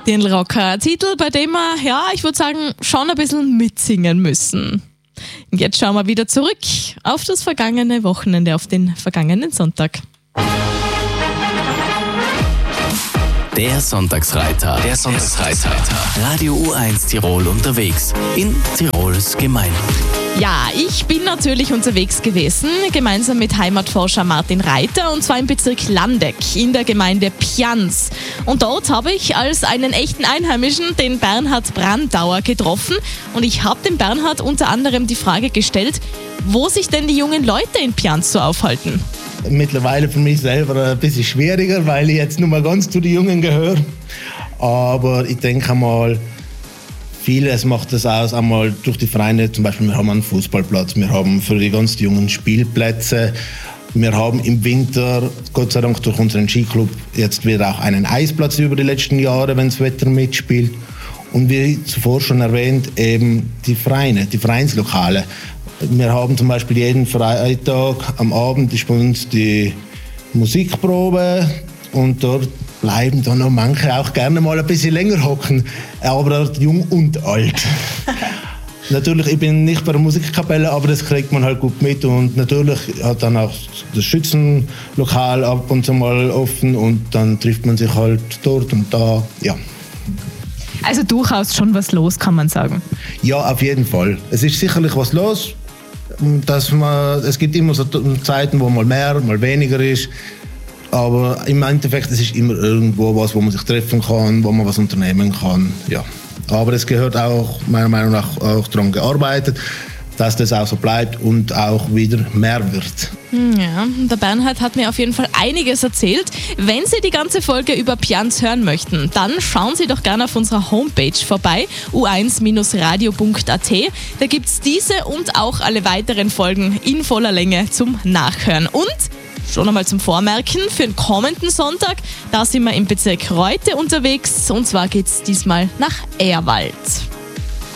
Dirndl-Rocker, Titel, bei dem wir, ich würde sagen, schon ein bisschen mitsingen müssen. Und jetzt schauen wir wieder zurück auf das vergangene Wochenende, auf den vergangenen Sonntag. Der Sonntagsreiter. Radio U1 Tirol unterwegs in Tirols Gemeinden. Ja, ich bin natürlich unterwegs gewesen, gemeinsam mit Heimatforscher Martin Reiter, und zwar im Bezirk Landeck in der Gemeinde Pians. Und dort habe ich als einen echten Einheimischen den Bernhard Brandauer getroffen. Und ich habe dem Bernhard unter anderem die Frage gestellt, wo sich denn die jungen Leute in Pians so aufhalten. Mittlerweile für mich selber ein bisschen schwieriger, weil ich jetzt nur mal ganz zu den Jungen gehöre. Aber ich denke mal, vieles macht das aus, einmal durch die Vereine. Zum Beispiel, wir haben einen Fußballplatz, wir haben für die ganz jungen Spielplätze. Wir haben im Winter, Gott sei Dank durch unseren Skiclub, jetzt wieder auch einen Eisplatz über die letzten Jahre, wenn das Wetter mitspielt. Und wie zuvor schon erwähnt, eben die Vereine, die Vereinslokale. Wir haben zum Beispiel jeden Freitag am Abend ist bei uns die Musikprobe und dort bleiben dann auch manche auch gerne mal ein bisschen länger hocken, aber jung und alt. Natürlich, ich bin nicht bei der Musikkapelle, aber das kriegt man halt gut mit, und natürlich hat dann auch das Schützenlokal ab und zu mal offen und dann trifft man sich halt dort und da, ja. Also durchaus schon was los, kann man sagen. Ja, auf jeden Fall. Es ist sicherlich was los. Es gibt immer so Zeiten, wo mal mehr, mal weniger ist. Aber im Endeffekt, es ist immer irgendwo was, wo man sich treffen kann, wo man was unternehmen kann. Ja. Aber es gehört auch, meiner Meinung nach, auch daran gearbeitet, dass das auch so bleibt und auch wieder mehr wird. Ja, der Bernhard hat mir auf jeden Fall einiges erzählt. Wenn Sie die ganze Folge über Pians hören möchten, dann schauen Sie doch gerne auf unserer Homepage vorbei, u1-radio.at. Da gibt es diese und auch alle weiteren Folgen in voller Länge zum Nachhören. Und schon einmal zum Vormerken, für den kommenden Sonntag, da sind wir im Bezirk Reute unterwegs, und zwar geht es diesmal nach Ehrwald.